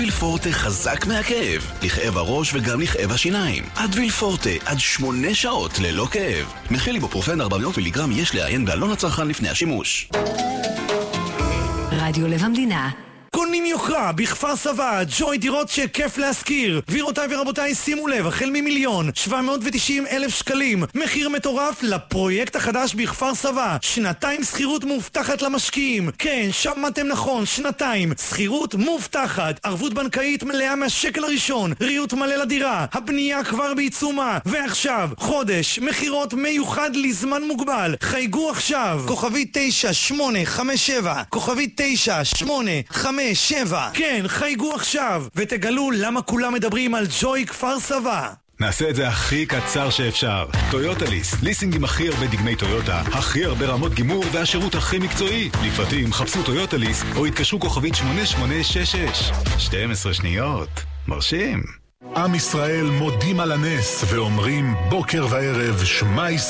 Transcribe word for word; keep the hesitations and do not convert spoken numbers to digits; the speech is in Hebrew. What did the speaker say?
אדוויל פורטה חזק מהכאב, לכאב הראש וגם לכאב השיניים. אדוויל פורטה עד שמונה שעות ללא כאב. מכיל איבופרופן ארבע מאות מיליגרם, יש לעיין בעלון הצרכן לפני השימוש. רדיו לב המדינה. קונים יוקרה בכפר סבא, ג'וי דירות שכיף להשכיר. גבירותיי ורבותיי, שימו לב, החל ממיליון שבע מאות ותשעים אלף שקלים, מחיר מטורף לפרויקט החדש בכפר סבא. שנתיים שכירות מובטחת למשקיעים. כן, שמעתם נכון, שנתיים שכירות מובטחת, ערבות בנקאית מלאה מהשקל הראשון, ריהוט מלא לדירה, הבנייה כבר בעיצומה. ועכשיו חודש מחירות מיוחד לזמן מוגבל. חייגו עכשיו, כוכבי תשע שמונה חמש שבע, כוכבי תשע שמונה חמש שבע. כן, חייגו עכשיו ותגלו למה כולם מדברים על ג'וי כפר סבא. נעשה את זה הכי קצר שאפשר. טויוטה ליס, ליסינג עם הכי הרבה דגמי טויוטה, הכי הרבה רמות גימור והשירות הכי מקצועי. לפרטים חפשו טויוטה ליס או התקשרו כוכבית שמונה שמונה שש שש. שתים עשרה שניות. מרשים. עם ישראל מודים על הנס ואומרים בוקר וערב שמע ישראל.